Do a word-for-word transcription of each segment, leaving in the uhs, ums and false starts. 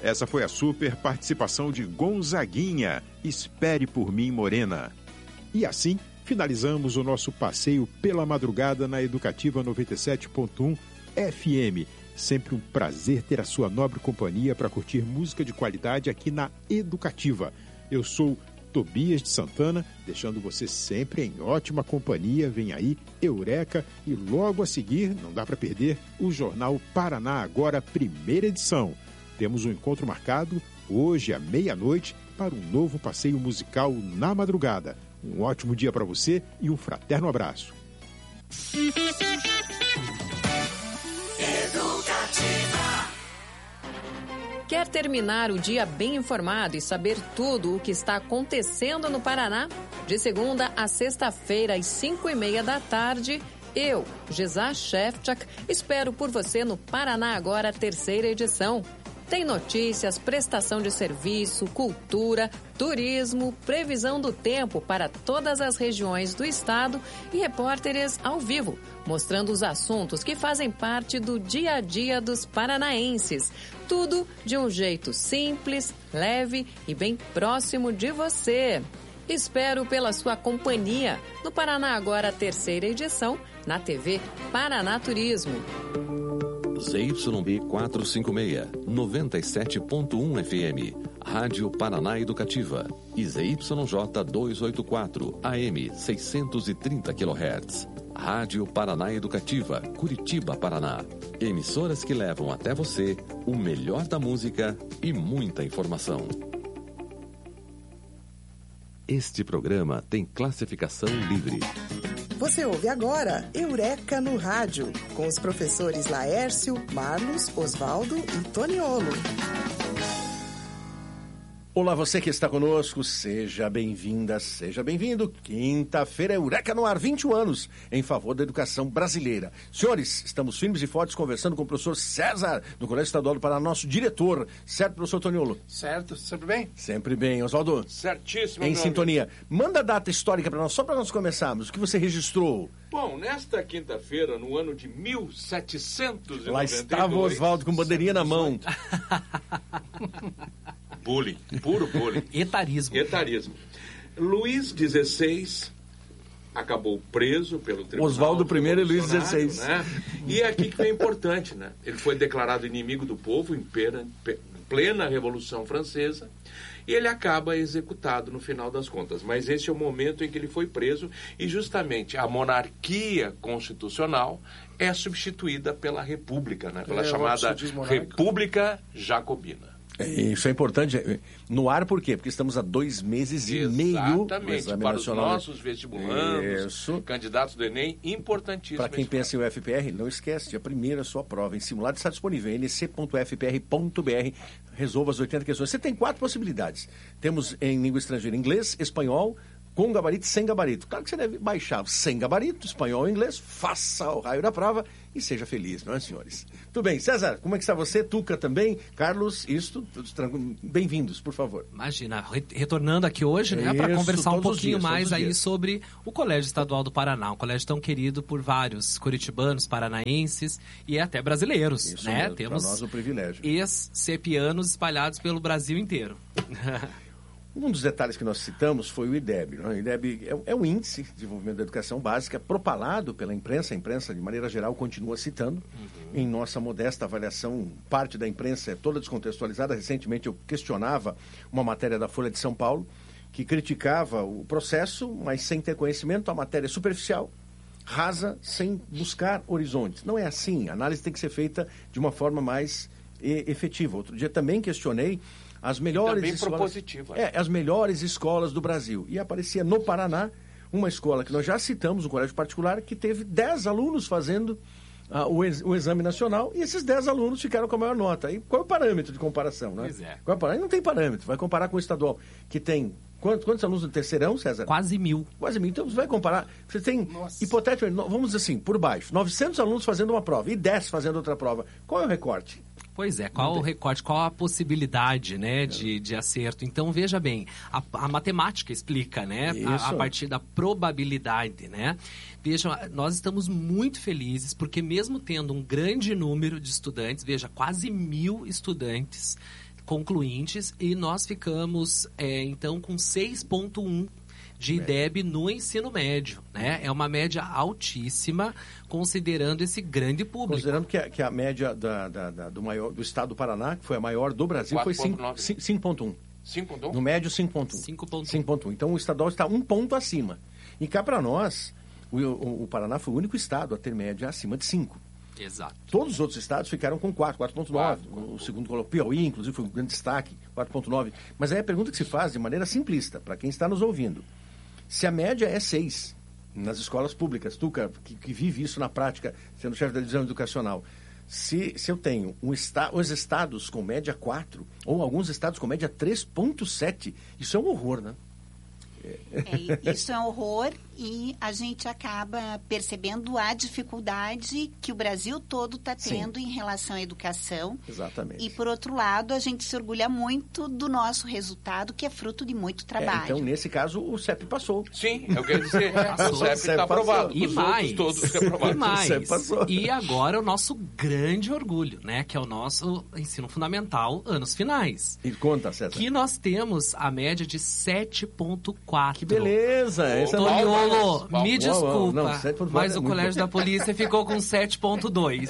Essa foi a super participação de Gonzaguinha, Espere por Mim, Morena. E assim, finalizamos o nosso passeio pela madrugada na Educativa noventa e sete ponto um F M. Sempre um prazer ter a sua nobre companhia para curtir música de qualidade aqui na Educativa. Eu sou Tobias de Santana, deixando você sempre em ótima companhia. Vem aí Eureka e logo a seguir, não dá para perder, o Jornal Paraná Agora, primeira edição. Temos um encontro marcado hoje à meia-noite para um novo passeio musical na madrugada. Um ótimo dia para você e um fraterno abraço. Quer terminar o dia bem informado e saber tudo o que está acontecendo no Paraná? De segunda a sexta-feira, às cinco e meia da tarde, eu, Gisá Shefchak, espero por você no Paraná Agora, terceira edição. Tem notícias, prestação de serviço, cultura, turismo, previsão do tempo para todas as regiões do estado e repórteres ao vivo, mostrando os assuntos que fazem parte do dia a dia dos paranaenses. Tudo de um jeito simples, leve e bem próximo de você. Espero pela sua companhia no Paraná Agora, terceira edição, na T V Paraná Turismo. Z Y B quatrocentos e cinquenta e seis, noventa e sete ponto um F M, Rádio Paraná Educativa, e Z Y J duzentos e oitenta e quatro, A M seiscentos e trinta quilohertz, Rádio Paraná Educativa, Curitiba, Paraná. Emissoras que levam até você o melhor da música e muita informação. Este programa tem classificação livre. Você ouve agora Eureka no Rádio, com os professores Laércio, Marlos, Osvaldo e Toniolo. Olá, você que está conosco, seja bem-vinda, seja bem-vindo. Quinta-feira, Eureka no Ar, vinte e um anos em favor da educação brasileira. Senhores, estamos firmes e fortes conversando com o professor César, do Colégio Estadual do Paraná, nosso diretor. Certo, professor Toniolo? Certo, sempre bem? Sempre bem. Osvaldo? Certíssimo, Em meu sintonia. amigo. Manda a data histórica para nós, só para nós começarmos. O que você registrou? Bom, nesta quinta-feira, no ano de mil setecentos e noventa e dois... Lá estava o Osvaldo com bandeirinha na mão. Bullying, puro bullying. Etarismo. Etarismo. Luís dezesseis acabou preso pelo Tribunal Osvaldo primeiro e Luís dezesseis. Né? E é aqui que é importante, né? Ele foi declarado inimigo do povo em pera- pe- plena Revolução Francesa e ele acaba executado no final das contas. Mas esse é o momento em que ele foi preso e justamente a monarquia constitucional é substituída pela república, né? Pela É, chamada República Jacobina. Isso é importante. No ar, por quê? Porque estamos há dois meses e meio do Exame para Nacional. os nossos vestibulandos, Isso. candidatos do Enem, importantíssimo. Para quem pensa em U F P R, não esquece, dia primeiro a sua prova em simulado está disponível em n c ponto f p r ponto b r. Resolva as oitenta questões. Você tem quatro possibilidades. Temos em língua estrangeira inglês, espanhol, com gabarito e sem gabarito. Claro que você deve baixar sem gabarito, espanhol e inglês, faça o raio da prova e seja feliz, não é, senhores? Tudo bem. César, como é que está você? Tuca também? Carlos, isto, todos tranquilos. Bem-vindos, por favor. Imagina, re- retornando aqui hoje, né, para Isso, conversar um todos os pouquinho dias, todos mais os aí dias. sobre o Colégio Estadual do Paraná, um colégio tão querido por vários curitibanos, paranaenses e até brasileiros, Isso né? mesmo, Temos para nós o privilégio. ex-cepianos espalhados pelo Brasil inteiro. Um dos detalhes que nós citamos foi o I D E B. Né? O I D E B é, é um índice de desenvolvimento da educação básica propalado pela imprensa. A imprensa, de maneira geral, continua citando. Uhum. Em nossa modesta avaliação, parte da imprensa é toda descontextualizada. Recentemente eu questionava uma matéria da Folha de São Paulo que criticava o processo, mas sem ter conhecimento, a matéria superficial, rasa, sem buscar horizontes. Não é assim. A análise tem que ser feita de uma forma mais e, efetiva. Outro dia também questionei as melhores também escolas, propositiva. é, as melhores escolas do Brasil. E aparecia no Paraná uma escola que nós já citamos, um colégio particular, que teve dez alunos fazendo uh, o, ex, o exame nacional, e esses dez alunos ficaram com a maior nota. E qual é o parâmetro de comparação? Né? Pois é. Qual é o parâmetro? Não tem parâmetro. Vai comparar com o estadual, que tem... Quantos, quantos alunos no terceirão, César? Quase mil. Quase mil. Então você vai comparar. Você tem, Nossa. hipoteticamente, vamos dizer assim, por baixo, novecentos alunos fazendo uma prova e dez fazendo outra prova. Qual é o recorte? Pois é, qual o recorte, qual a possibilidade, né, de, de acerto? Então, veja bem, a, a matemática explica, né, a, a partir da probabilidade, né? Veja, nós estamos muito felizes, porque mesmo tendo um grande número de estudantes, veja, quase mil estudantes, concluintes e nós ficamos, é, então, com seis ponto um de I D E B no ensino médio, né? É uma média altíssima, considerando esse grande público. Considerando que a, que a média da, da, da, do, maior, do estado do Paraná, que foi a maior do Brasil, foi cinco ponto um. cinco ponto um? No médio, cinco ponto um. cinco ponto um. cinco ponto um. Então, o estadual está um ponto acima. E cá para nós, o, o, o Paraná foi o único estado a ter média acima de cinco. Exato. Todos os outros estados ficaram com quatro, quatro ponto nove. O segundo colocou Piauí, inclusive, foi um grande destaque, quatro ponto nove. Mas aí a pergunta que se faz de maneira simplista, para quem está nos ouvindo. Se a média é seis nas escolas públicas, tu, que, que vive isso na prática, sendo chefe da divisão educacional, se, se eu tenho um esta, os estados com média quatro, ou alguns estados com média três ponto sete, isso é um horror, né? É, isso é um horror e a gente acaba percebendo a dificuldade que o Brasil todo está tendo Sim. em relação à educação. Exatamente. E, por outro lado, a gente se orgulha muito do nosso resultado, que é fruto de muito trabalho. É, então, nesse caso, o C E P passou. Sim, eu quero dizer, o C E P está aprovado. E mais, todos aprovados. e mais. E agora o nosso grande orgulho, né? Que é o nosso ensino fundamental, anos finais. E conta, César. Que nós temos a média de sete ponto quatro. Que beleza! Essa Toniolo, me desculpa, não, não, mas o Colégio da Polícia ficou com sete ponto dois.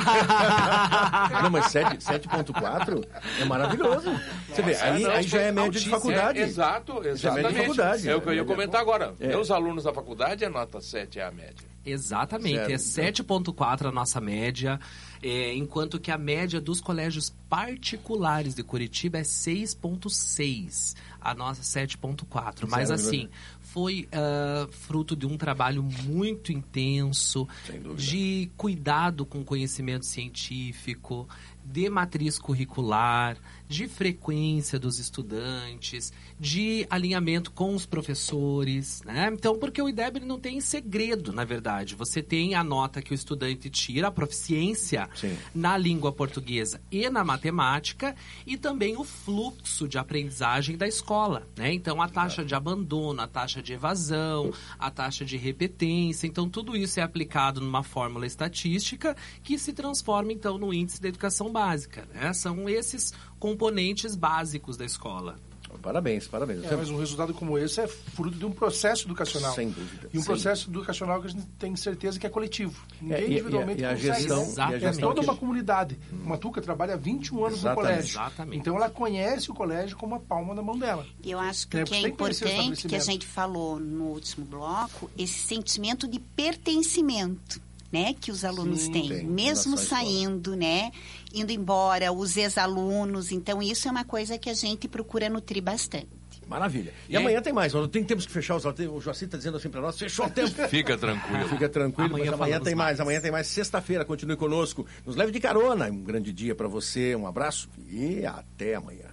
Não, mas sete ponto quatro é maravilhoso. Você vê, aí, aí já é média de faculdade. É, exato, exatamente. É, faculdade, é o que eu ia comentar agora. É. Meus alunos da faculdade, a nota sete é a média. Exatamente, Zero, é sete ponto quatro a nossa média, é, enquanto que a média dos colégios particulares de Curitiba é seis ponto seis, a nossa sete ponto quatro. Mas assim, foi uh, fruto de um trabalho muito intenso, de cuidado com o conhecimento científico, de matriz curricular, de frequência dos estudantes, de alinhamento com os professores, né? Então, porque o I D E B não tem segredo, na verdade. Você tem a nota que o estudante tira, a proficiência Sim. na língua portuguesa e na matemática, e também o fluxo de aprendizagem da escola, né? Então, a taxa de abandono, a taxa de evasão, a taxa de repetência. Então, tudo isso é aplicado numa fórmula estatística que se transforma, então, no índice da educação básica, né? São esses componentes básicos da escola. Parabéns, parabéns. É, mas um resultado como esse é fruto de um processo educacional. Sem dúvida. E um Sim. processo educacional que a gente tem certeza que é coletivo. Ninguém é, e, individualmente e a, e a consegue. Gestão, e a é toda que... uma comunidade. Hum. Uma Tuca trabalha vinte e um anos Exatamente. no colégio. Exatamente. Então ela conhece o colégio como a palma da mão dela. Eu acho que o que é importante, que a gente falou no último bloco, esse sentimento de pertencimento, né, que os alunos Sim, têm, tem, mesmo saindo, né, indo embora, os ex-alunos. Então, isso é uma coisa que a gente procura nutrir bastante. Maravilha. E, e amanhã aí? tem mais. Tem, temos que fechar os... O Joacir está dizendo assim para nós, fechou o tempo. Fica tranquilo. Fica tranquilo, amanhã, mas amanhã tem mais. mais. Amanhã tem mais. Sexta-feira, continue conosco. Nos leve de carona. Um grande dia para você. Um abraço e até amanhã.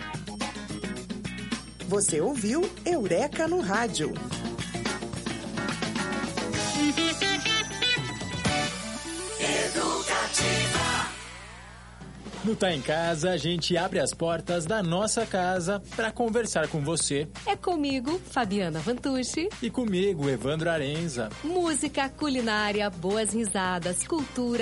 Você ouviu Eureka no Rádio. No Tá em Casa, a gente abre as portas da nossa casa para conversar com você. É comigo, Fabiana Vantucci. E comigo, Evandro Arenza. Música, culinária, boas risadas, cultura.